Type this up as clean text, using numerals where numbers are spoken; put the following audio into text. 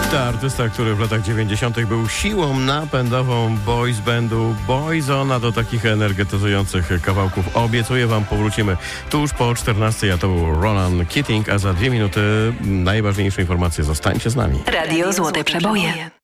To artysta, który w latach 90. był siłą napędową boys bandu Boyzone, a do takich energetyzujących kawałków obiecuję wam powrócimy tuż po 14, a to był Ronan Keating, a za 2 minuty najważniejsze informacje. Zostańcie z nami. Radio Złote Przeboje.